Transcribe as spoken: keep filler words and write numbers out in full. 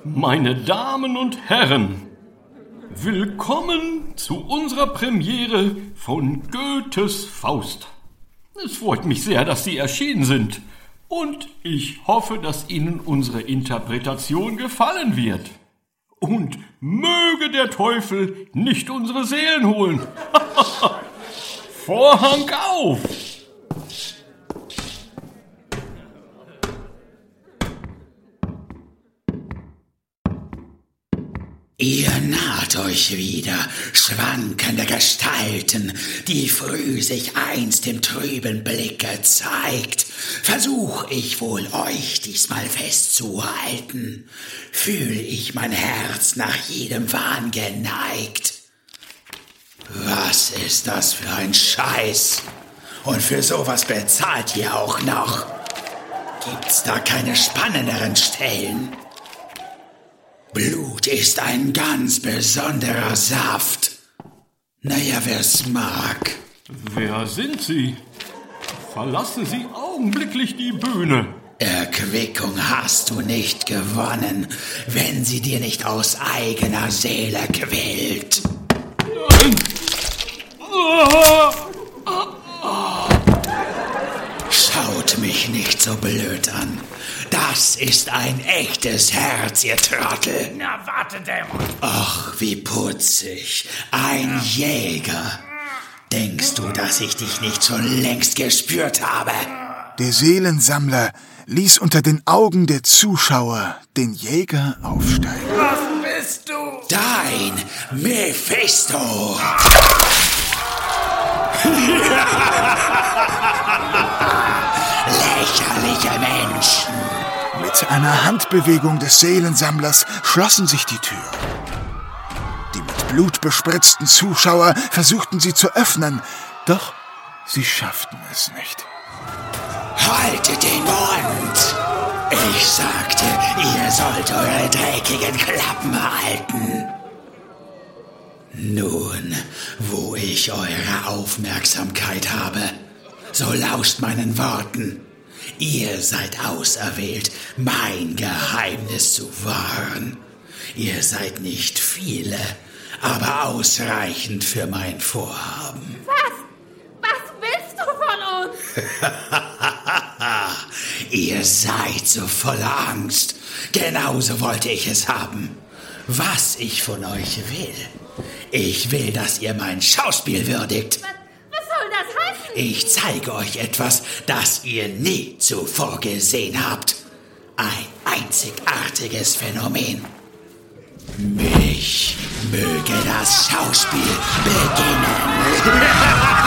Meine Damen und Herren, willkommen zu unserer Premiere von Goethes Faust. Es freut mich sehr, dass Sie erschienen sind und ich hoffe, dass Ihnen unsere Interpretation gefallen wird. Und möge der Teufel nicht unsere Seelen holen. Vorhang auf! Ihr naht euch wieder, schwankende Gestalten, die früh sich einst im trüben Blick gezeigt. Versuch ich wohl euch diesmal festzuhalten, fühl ich mein Herz nach jedem Wahn geneigt. Was ist das für ein Scheiß? Und für sowas bezahlt ihr auch noch? Gibt's da keine spannenderen Stellen? Blut ist ein ganz besonderer Saft. Naja, wer's mag. Wer sind Sie? Verlassen Sie augenblicklich die Bühne. Erquickung hast du nicht gewonnen, wenn sie dir nicht aus eigener Seele quillt. Schaut mich nicht so blöd an. Das ist ein echtes Herz, ihr Trottel. Na, warte, Dämon. Ach, wie putzig. Ein Jäger. Denkst du, dass ich dich nicht schon längst gespürt habe? Der Seelensammler ließ unter den Augen der Zuschauer den Jäger aufsteigen. Was bist du? Dein Mephisto. Lächerliche Menschen. Mit einer Handbewegung des Seelensammlers schlossen sich die Türen. Die mit Blut bespritzten Zuschauer versuchten sie zu öffnen, doch sie schafften es nicht. Haltet den Mund! Ich sagte, ihr sollt eure dreckigen Klappen halten. Nun, wo ich eure Aufmerksamkeit habe, so lauscht meinen Worten. Ihr seid auserwählt, mein Geheimnis zu wahren. Ihr seid nicht viele, aber ausreichend für mein Vorhaben. Was? Was willst du von uns? Ihr seid so voller Angst. Genauso wollte ich es haben. Was ich von euch will. Ich will, dass ihr mein Schauspiel würdigt. Was, was soll das heißen? Ich zeige euch etwas, das ihr nie zuvor gesehen habt. Ein einzigartiges Phänomen. Mich möge das Schauspiel beginnen.